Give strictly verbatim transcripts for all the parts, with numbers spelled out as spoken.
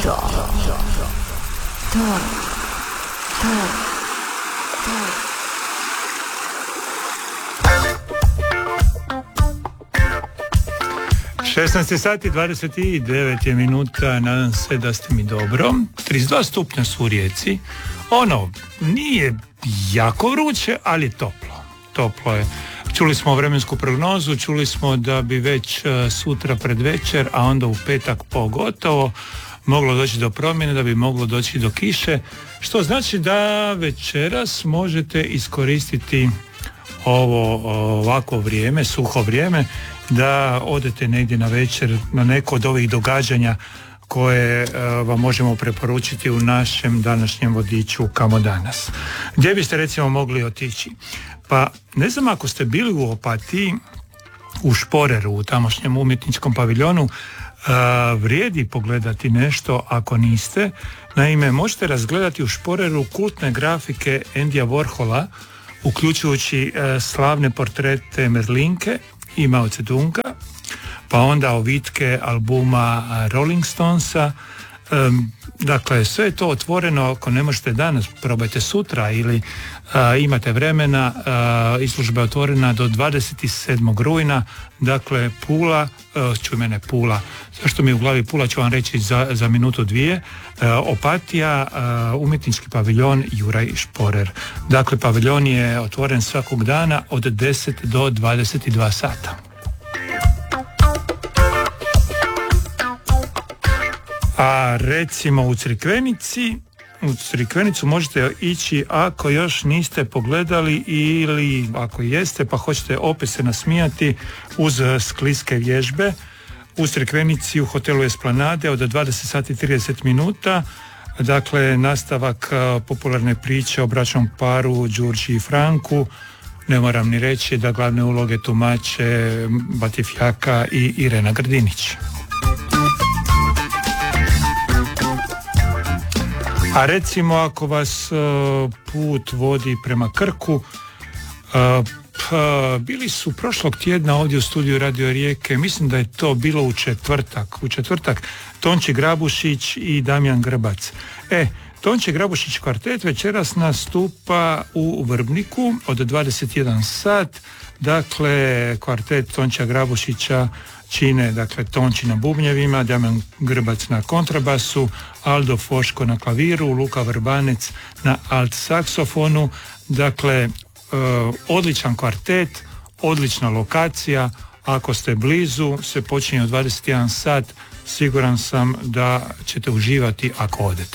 Talk. Talk. Talk. Talk. šesnaest sati dvadeset devet je minuta, nadam se da ste mi dobro. trideset dva stupnja su u Rijeci. Ono, nije jako vruće, ali je toplo. Toplo je. Čuli smo vremensku prognozu, čuli smo da bi već sutra pred večer, a onda u petak pogotovo moglo doći do promjene, da bi moglo doći do kiše, što znači da večeras možete iskoristiti ovo ovako vrijeme, suho vrijeme, da odete negdje na večer na neko od ovih događanja koje uh, vam možemo preporučiti u našem današnjem vodiču Kamo danas. Gdje biste recimo mogli otići? Pa ne znam, ako ste bili u Opatiji, u Šporeru, u tamošnjem umjetničkom paviljonu, uh, vrijedi pogledati nešto ako niste. Naime, možete razgledati u Šporeru kultne grafike Endija Warhola, uključujući uh, slavne portrete Merlinke i Mao Zedonga, pa onda ovitke albuma Rolling Stonesa. Um, dakle, sve je to otvoreno. Ako ne možete danas, probajte sutra, ili uh, imate vremena. Uh, izložba je otvorena do dvadeset sedmog rujna. Dakle, Pula, uh, čuj mene Pula, zašto mi je u glavi Pula, ću vam reći za, za minutu dvije. Uh, Opatija, uh, umjetnički paviljon Juraj Šporer. Dakle, paviljon je otvoren svakog dana od deset do dvadeset dva sata. A recimo u Crikvenici, u Crikvenicu možete ići ako još niste pogledali, ili ako jeste pa hoćete opet se nasmijati, uz skliske vježbe u Crikvenici u hotelu Esplanade od dvadeset sati i trideset minuta. Dakle, nastavak popularne priče o bračnom paru Đurđi i Franku. Ne moram ni reći da glavne uloge tumače Batifjaka i Irena Grdinić. A recimo ako vas uh, put vodi prema Krku, uh, pa, bili su prošlog tjedna ovdje u studiju Radio Rijeke, mislim da je to bilo u četvrtak, u četvrtak Tonči Grabušić i Damjan Grbac. E, Tonči Grabušić kvartet večeras nastupa u Vrbniku od dvadeset jedan sat, dakle kvartet Tonča Grabušića čine, dakle, Tonči na bubnjevima, Damjan Grbac na kontrabasu, Aldo Foško na klaviru, Luka Vrbanec na alt saksofonu. Dakle, e, odličan kvartet, odlična lokacija. Ako ste blizu, se počinje od dvadeset jedan sat, siguran sam da ćete uživati ako odete.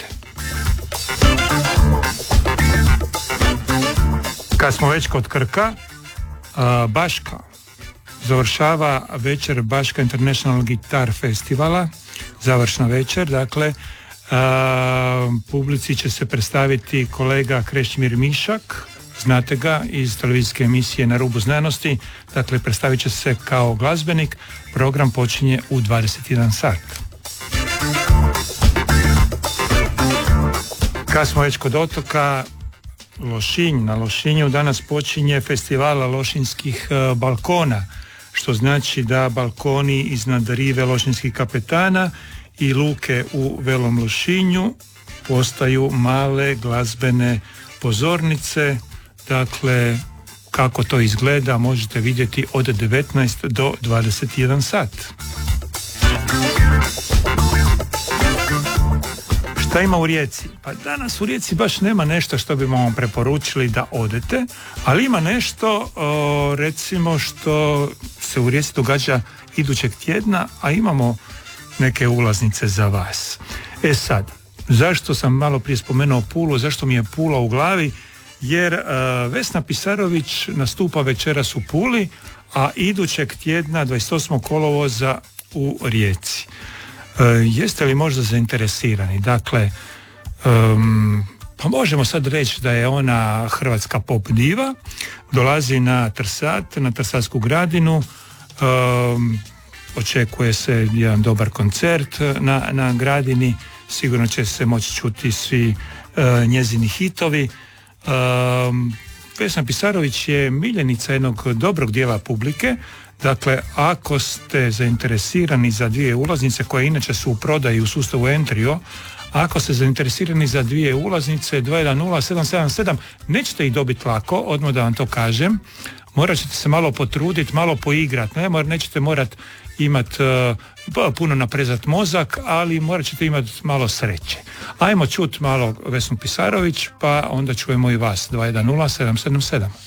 Kad smo već kod Krka, a, Baška završava večer Baška International Guitar Festivala, završna večer, dakle, a, publici će se predstaviti kolega Krešimir Mišak, znate ga iz televizijske emisije Na rubu znanosti, dakle, predstavit će se kao glazbenik, program počinje u dvadeset jedan sat. Kad smo već kod otoka, Lošinj, na Lošinju danas počinje festivala lošinskih uh, balkona, što znači da balkoni iznad rive lošinskih kapetana i luke u Velom Lošinju postaju male glazbene pozornice. Dakle, kako to izgleda možete vidjeti od devetnaest do dvadeset jedan sat. Šta ima u Rijeci? Pa danas u Rijeci baš nema nešto što bi vam preporučili da odete, ali ima nešto, o, recimo, što se u Rijeci događa idućeg tjedna, a imamo neke ulaznice za vas. E sad, zašto sam malo prije spomenuo Pulu, zašto mi je Pula u glavi? Jer uh, Vesna Pisarović nastupa večeras u Puli, a idućeg tjedna dvadeset osmog kolovoza u Rijeci. Uh, jeste li možda zainteresirani? Dakle, um, pa možemo sad reći da je ona hrvatska pop diva, dolazi na Trsat, na Trsatsku Gradinu, um, očekuje se jedan dobar koncert na, na Gradini, sigurno će se moći čuti svi uh, njezini hitovi. Um, Vesna Pisarović je miljenica jednog dobrog dijela publike, Dakle, ako ste zainteresirani za dvije ulaznice koje inače su u prodaji u sustavu Entrio, ako ste zainteresirani za dvije ulaznice dva jedan nula sedam sedam sedam, nećete ih dobiti lako, odmah da vam to kažem. Morat ćete se malo potruditi, malo poigrati, ne, nećete morati imati uh, puno naprezat mozak, ali morat ćete imati malo sreće. Ajmo čut malo Vesnu Pisarović, pa onda čujemo i vas. dva jedan nula sedam sedam sedam.